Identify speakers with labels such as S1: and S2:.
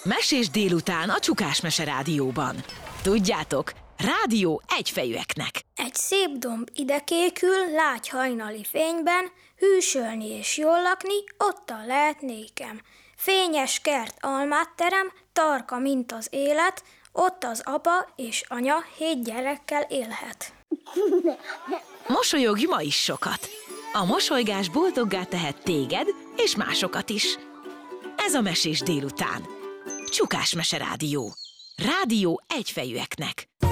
S1: Mesés délután a Csukás Mese Rádióban. Tudjátok, rádió egyfejűeknek.
S2: Egy szép domb idekékül, lágy hajnali fényben, hűsölni és jól lakni, ottan lehet nékem. Fényes kert almát terem, tarka, mint az élet, ott az apa és anya 7 gyerekkel élhet.
S1: Mosolyogj ma is sokat. A mosolygás boldoggá tehet téged és másokat is. Ez a Mesés délután. Csukás Mese Rádió. Rádió egyfejűeknek.